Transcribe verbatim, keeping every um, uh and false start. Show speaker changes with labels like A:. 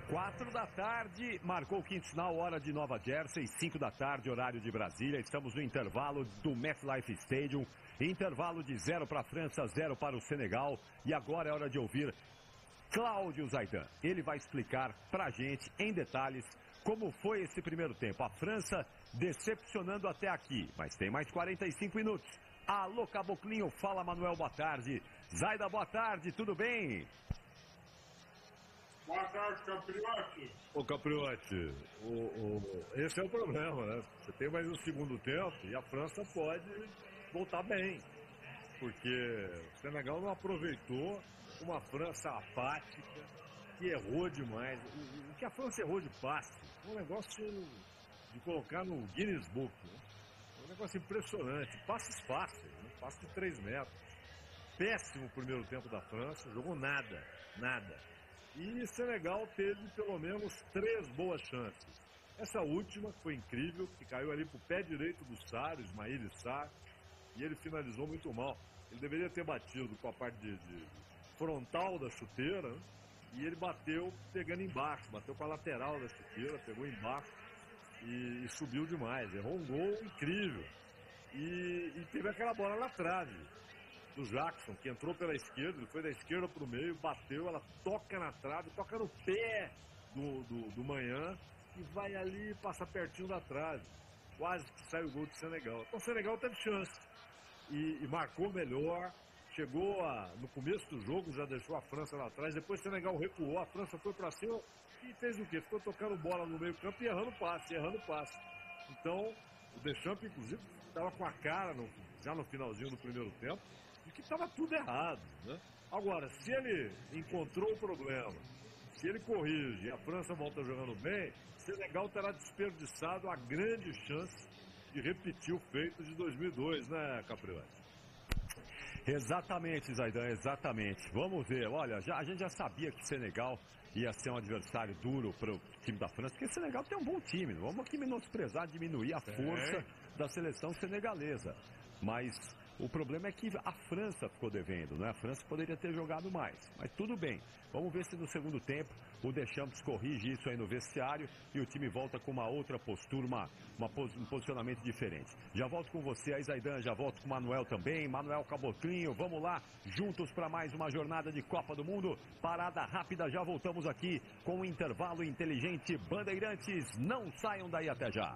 A: Quatro da tarde, marcou o quinto sinal, hora de Nova Jersey, cinco da tarde, horário de Brasília. Estamos no intervalo do MetLife Stadium. Intervalo de zero para a França, zero para o Senegal. E agora é hora de ouvir Cláudio Zaidan. Ele vai explicar para a gente, em detalhes, como foi esse primeiro tempo. A França decepcionando até aqui, mas tem mais quarenta e cinco minutos. Alô, Caboclinho, fala Manuel, boa tarde. Zaidan, boa tarde, tudo bem?
B: Boa tarde, Capriotti.
C: Ô, Capriotti, o, o, esse é o problema, né? Você tem mais um segundo tempo e a França pode voltar bem. Porque o Senegal não aproveitou uma França apática, que errou demais. O, o que a França errou de passe, é um negócio de colocar no Guinness Book. Né? É um negócio impressionante. Passes fáceis, né? Passe de três metros. Péssimo o primeiro tempo da França, jogou nada, nada. E Senegal teve pelo menos três boas chances. Essa última foi incrível, que caiu ali pro pé direito do Sarr, Ismaïla Sarr, e ele finalizou muito mal. Ele deveria ter batido com a parte de, de frontal da chuteira, né? E ele bateu pegando embaixo, bateu com a lateral da chuteira, pegou embaixo e, e subiu demais. Errou um gol incrível. E, e teve aquela bola na trave do Jackson, que entrou pela esquerda, ele foi da esquerda para o meio, bateu, ela toca na trave, toca no pé do, do, do Manhã e vai ali, passa pertinho da trave. Quase que sai o gol do Senegal. Então o Senegal teve chance e, e marcou melhor, chegou a, no começo do jogo, já deixou a França lá atrás, depois o Senegal recuou, a França foi para cima e fez o quê? Ficou tocando bola no meio campo e errando passe, errando passe. Então o Deschamps, inclusive, estava com a cara no, já no finalzinho do primeiro tempo, de que estava tudo errado, né? Agora, se ele encontrou o problema, se ele corrige e a França volta jogando bem, Senegal terá desperdiçado a grande chance de repetir o feito de dois mil e dois, né, Capriotti?
A: Exatamente, Zaidan, exatamente. Vamos ver, olha, já, a gente já sabia que Senegal ia ser um adversário duro para o time da França, porque o Senegal tem um bom time, não vamos aqui menosprezar, diminuir a força é. da seleção senegalesa, mas o problema é que a França ficou devendo, né? A França poderia ter jogado mais, mas tudo bem. Vamos ver se no segundo tempo o Deschamps corrige isso aí no vestiário e o time volta com uma outra postura, uma, uma, um posicionamento diferente. Já volto com você aí, Zaidan, já volto com o Manuel também, Manuel Caboclinho, vamos lá, juntos para mais uma jornada de Copa do Mundo. Parada rápida, já voltamos aqui com o intervalo inteligente Bandeirantes. Não saiam daí, até já.